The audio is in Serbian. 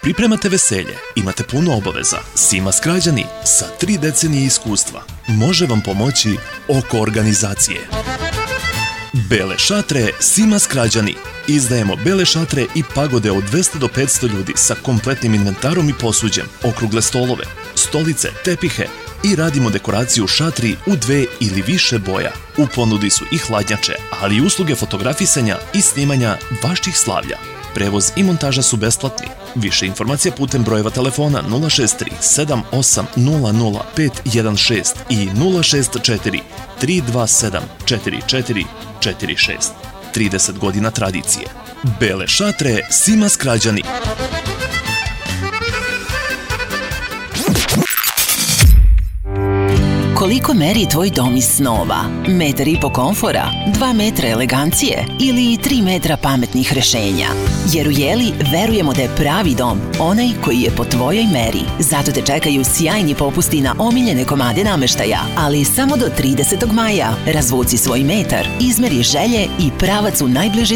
Pripremate veselje, imate puno obaveza. Simas Krađani sa 3 decenije iskustva može vam pomoći oko organizacije. Bele šatre Simas Krađani. Izdajemo bele šatre i pagode od 200 do 500 ljudi sa kompletnim inventarom i posuđem, okrugle stolove, stolice, tepihe i radimo dekoraciju šatri u 2 ili više boja. U ponudi su i hladnjače, ali i usluge fotografisanja i snimanja vaših slavlja. Prevoz i montaža su besplatni. Više informacija putem brojeva telefona 063 78 00 516 i 064 327 4446. 30 godina tradicije. Bele šatre Simas Krađani. Koliko meri tvoj dom iz snova? 1,5 m komfora, 2 metra elegancije ili 3 metra pametnih rešenja? Jer u Jeli verujemo da je pravi dom onaj koji je po tvojoj meri. Zato te čekaju sjajni popusti na omiljene komade nameštaja, ali samo do 30. maja. Razvuci svoj metar, izmeri želje i pravac u najbliže